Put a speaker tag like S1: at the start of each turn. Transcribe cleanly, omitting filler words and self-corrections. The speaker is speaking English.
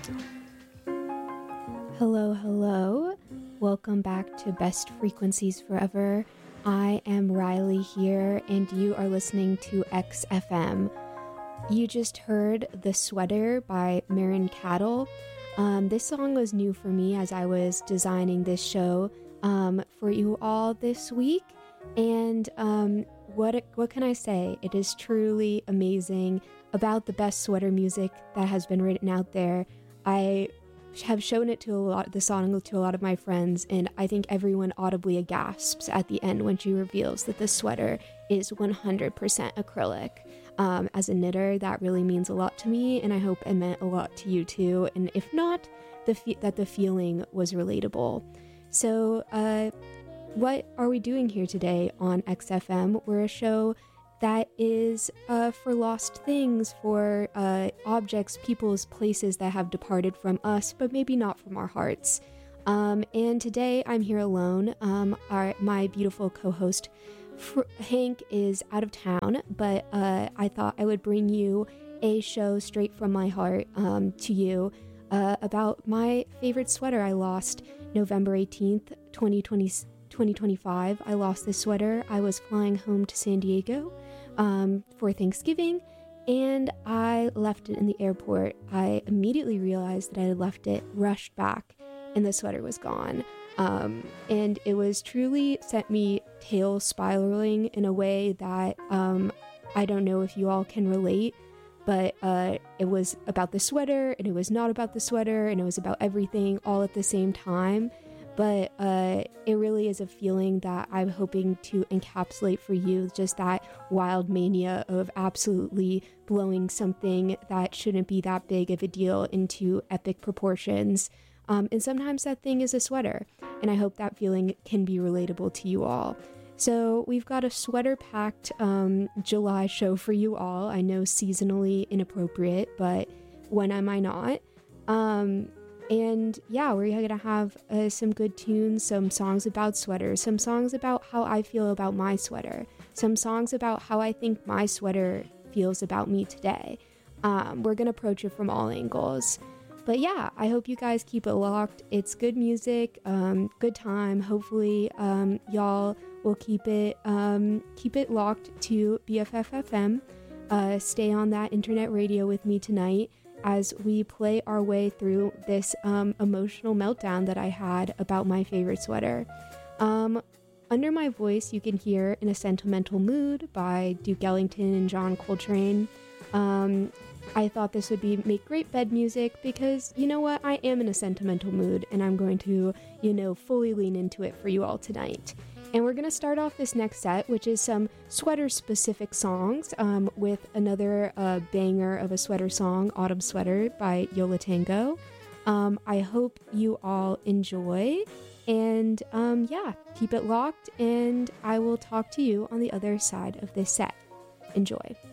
S1: Hello, hello. Welcome back to Best Frequencies Forever. I am Riley here, and you are listening to XFM. You just heard The Sweater by Marin Cattle. This song was new for me as I was designing this show for you all this week. And what can I say? It is truly amazing about the best sweater music that has been written out there. I have shown it to the song to a lot of my friends, and I think everyone audibly gasps at the end when she reveals that the sweater is 100% acrylic. As a knitter, that really means a lot to me, and I hope it meant a lot to you too, and if not, that the feeling was relatable. So, what are we doing here today on XFM? We're a show that is for lost things, for objects, peoples, places that have departed from us, but maybe not from our hearts. And today I'm here alone. My beautiful co-host Hank is out of town, but I thought I would bring you a show straight from my heart to you about my favorite sweater I lost November 18th, 2025. I lost this sweater. I was flying home to San Diego for Thanksgiving, and I left it in the airport. I immediately realized that I had left it, rushed back, and the sweater was gone. And it was truly sent me tail spiraling in a way that I don't know if you all can relate, but it was about the sweater, and it was not about the sweater, and it was about everything all at the same time. But it really is a feeling that I'm hoping to encapsulate for you, just that wild mania of absolutely blowing something that shouldn't be that big of a deal into epic proportions. And sometimes that thing is a sweater, and I hope that feeling can be relatable to you all. So we've got a sweater-packed July show for you all. I know seasonally inappropriate, but when am I not? And yeah, we're going to have some good tunes, some songs about sweaters, some songs about how I feel about my sweater, some songs about how I think my sweater feels about me today. We're going to approach it from all angles. But yeah, I hope you guys keep it locked. It's good music, good time. Hopefully y'all will keep it locked to BFF FM. Stay on that internet radio with me tonight as we play our way through this emotional meltdown that I had about my favorite sweater. Under my voice, you can hear In a Sentimental Mood by Duke Ellington and John Coltrane. I thought this would make great bed music because, you know what, I am in a sentimental mood, and I'm going to, fully lean into it for you all tonight. And we're going to start off this next set, which is some sweater-specific songs, with another banger of a sweater song, Autumn Sweater by Yo La Tengo. I hope you all enjoy, and keep it locked, and I will talk to you on the other side of this set. Enjoy.